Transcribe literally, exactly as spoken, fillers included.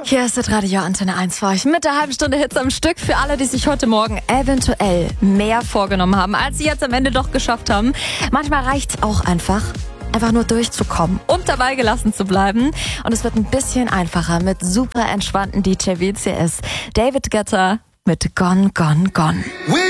Hier ist das Radio Antenne eins für euch mit der halben Stunde Hits am Stück für alle, die sich heute Morgen eventuell mehr vorgenommen haben, als sie jetzt am Ende doch geschafft haben. Manchmal reicht's auch einfach, einfach nur durchzukommen und dabei gelassen zu bleiben. Und es wird ein bisschen einfacher mit super entspannten D J W C S. David Guetta mit Gone, Gone, Gone.